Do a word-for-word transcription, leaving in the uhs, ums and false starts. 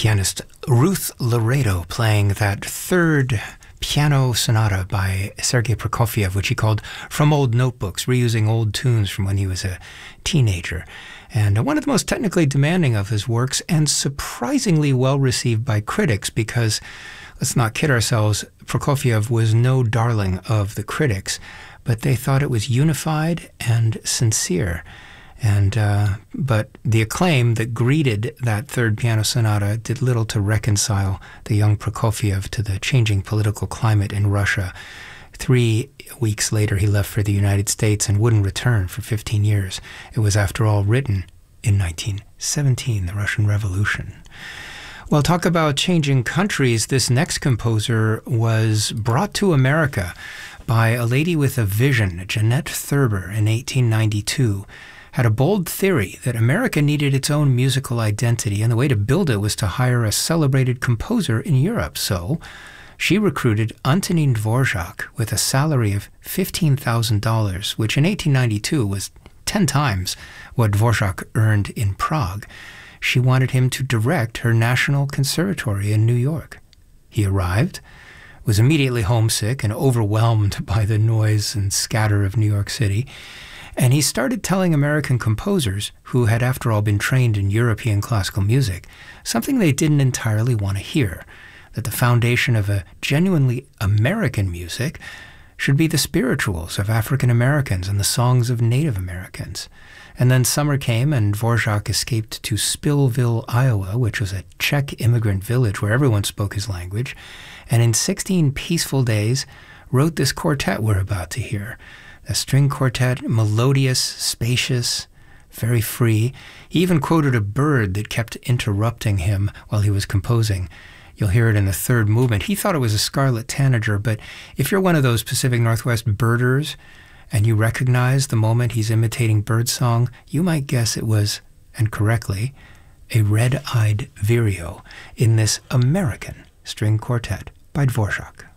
pianist Ruth Laredo playing that third piano sonata by Sergei Prokofiev, which he called From Old Notebooks, reusing old tunes from when he was a teenager. And one of the most technically demanding of his works, and surprisingly well received by critics, because, let's not kid ourselves, Prokofiev was no darling of the critics, but they thought it was unified and sincere. And uh, but the acclaim that greeted that third piano sonata did little to reconcile the young Prokofiev to the changing political climate in Russia. Three weeks later, he left for the United States and wouldn't return for fifteen years. It was, after all, written in nineteen seventeen, the Russian Revolution. Well, talk about changing countries. This next composer was brought to America by a lady with a vision, Jeanette Thurber, in eighteen ninety-two. Had a bold theory that America needed its own musical identity, and the way to build it was to hire a celebrated composer in Europe. So she recruited Antonin Dvorak with a salary of fifteen thousand dollars, which in eighteen ninety-two was ten times what Dvorak earned in Prague. She wanted him to direct her National Conservatory in New York. He arrived, was immediately homesick and overwhelmed by the noise and scatter of New York City, and he started telling American composers, who had after all been trained in European classical music, something they didn't entirely want to hear, that the foundation of a genuinely American music should be the spirituals of African Americans and the songs of Native Americans. And then summer came, and Dvorak escaped to Spillville, Iowa, which was a Czech immigrant village where everyone spoke his language, and in sixteen peaceful days wrote this quartet we're about to hear. A string quartet, melodious, spacious, very free. He even quoted a bird that kept interrupting him while he was composing. You'll hear it in the third movement. He thought it was a scarlet tanager, but if you're one of those Pacific Northwest birders and you recognize the moment he's imitating birdsong, you might guess it was, and correctly, a red-eyed vireo in this American string quartet by Dvorak.